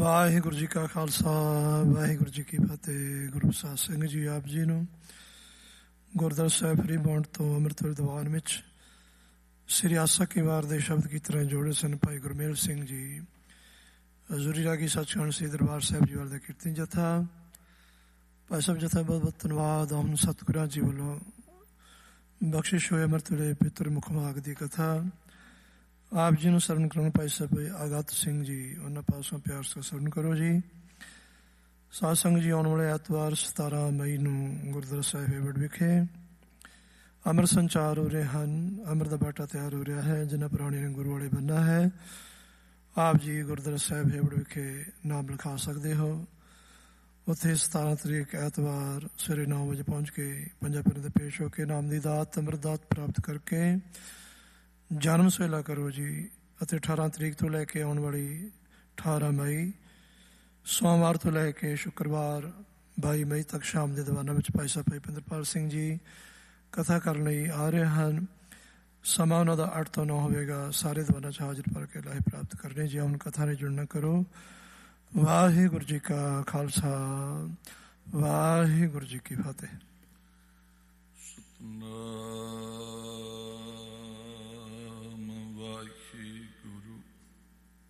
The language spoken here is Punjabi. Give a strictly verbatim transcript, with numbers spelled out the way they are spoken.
ਵਾਹਿਗੁਰੂ ਜੀ ਕਾ ਖਾਲਸਾ ਵਾਹਿਗੁਰੂ ਜੀ ਕੀ ਫਤਿਹ। ਗੁਰੂ ਪ੍ਰਸਾਦ ਸਿੰਘ ਜੀ ਆਪ ਜੀ ਨੂੰ ਗੁਰਦੁਆਰਾ ਸਾਹਿਬ ਫਰੀਬੌਂਡ ਤੋਂ ਅੰਮ੍ਰਿਤ ਵੇਲੇ ਦੀਵਾਨ ਵਿੱਚ ਸ੍ਰੀ ਆਸਾ ਕੀ ਵਾਰ ਦੇ ਸ਼ਬਦ ਕੀ ਤਰ੍ਹਾਂ ਜੋੜੇ ਸਨ ਭਾਈ ਗੁਰਮੇਲ ਸਿੰਘ ਜੀ। ਹਜ਼ੂਰੀ ਰਾਗੀ ਸੱਚਖੰਡ ਸ੍ਰੀ ਦਰਬਾਰ ਸਾਹਿਬ ਜੀ ਵਾਲੇ ਦਾ ਕੀਰਤਨ ਜਥਾ। ਭਾਈ ਸਾਹਿਬ ਜਥਾ ਬਹੁਤ ਬਹੁਤ ਧੰਨਵਾਦ। ਹੁਣ ਸਤਿਗੁਰਾਂ ਜੀ ਵੱਲੋਂ ਬਖਸ਼ਿਸ਼ ਹੋਏ ਅੰਮ੍ਰਿਤ ਵੇਲੇ ਪਿੱਤਰ ਮੁਖਮਾਗ ਦੀ ਕਥਾ ਆਪ ਜੀ ਨੂੰ ਸਰਵਣ ਕਰਨ ਭਾਈ ਸਾਹਿਬ ਆਗਤ ਸਿੰਘ ਜੀ, ਉਹਨਾਂ ਪਾਸੋਂ ਪਿਆਰ ਸੋ ਸਰਵਣ ਕਰੋ ਜੀ। ਸਾਧ ਸੰਗਤ ਜੀ, ਆਉਣ ਵਾਲੇ ਐਤਵਾਰ ਸਤਾਰਾਂ ਮਈ ਨੂੰ ਗੁਰਦੁਆਰਾ ਸਾਹਿਬ ਹੇਵੜ ਵਿਖੇ ਅੰਮ੍ਰਿਤ ਸੰਚਾਰ ਹੋ ਰਹੇ ਹਨ। ਅੰਮ੍ਰਿਤ ਦਾ ਬਾਟਾ ਤਿਆਰ ਹੋ ਰਿਹਾ ਹੈ। ਜਿਨ੍ਹਾਂ ਪ੍ਰਾਣੀ ਨੇ ਗੁਰੂ ਵਾਲੇ ਬਣਨਾ ਹੈ, ਆਪ ਜੀ ਗੁਰਦੁਆਰਾ ਸਾਹਿਬ ਹੇਵੜ ਵਿਖੇ ਨਾਮ ਲਿਖਾ ਸਕਦੇ ਹੋ। ਉੱਥੇ ਸਤਾਰਾਂ ਤਰੀਕ ਐਤਵਾਰ ਸਵੇਰੇ ਨੌ ਵਜੇ ਪਹੁੰਚ ਕੇ ਪੰਜਾਂ ਪਿਆਰਿਆਂ ਦੇ ਪੇਸ਼ ਹੋ ਕੇ ਨਾਮ ਦੀ ਦਾਤ ਅੰਮ੍ਰਿਤ ਦਾਤ ਪ੍ਰਾਪਤ ਕਰਕੇ ਜਨਮ ਸਵੇਲਾ ਕਰੋ ਜੀ। ਅਤੇ ਅਠਾਰਾਂ ਤਰੀਕ ਤੋਂ ਲੈ ਕੇ ਆਉਣ ਵਾਲੀ ਅਠਾਰਾਂ ਮਈ ਸੋਮਵਾਰ ਤੋਂ ਲੈ ਕੇ ਸ਼ੁੱਕਰਵਾਰ ਬਾਈ ਮਈ ਤੱਕ ਸ਼ਾਮ ਦੇ ਦੀਵਾਨਾਂ ਵਿੱਚ ਭਾਈ ਸਾਹਿਬ ਭਾਈ ਪਿੰਦਰਪਾਲ ਸਿੰਘ ਜੀ ਕਥਾ ਕਰਨ ਲਈ ਆ ਰਹੇ ਹਨ। ਸਮਾਂ ਉਹਨਾਂ ਦਾ ਅੱਠ ਤੋਂ ਨੌ ਹੋਵੇਗਾ। ਸਾਰੇ ਦੀਵਾਨਾਂ 'ਚ ਹਾਜ਼ਰ ਭਰ ਕੇ ਲਾਹੇ ਪ੍ਰਾਪਤ ਕਰਨੇ ਜੀ। ਹੁਣ ਕਥਾ ਨੇ ਜੁੜਨਾ ਕਰੋ। ਵਾਹਿਗੁਰੂ ਜੀ ਕਾ ਖਾਲਸਾ ਵਾਹਿਗੁਰੂ ਜੀ ਕੀ ਫਤਿਹ। ਸਤਿਨਾਮ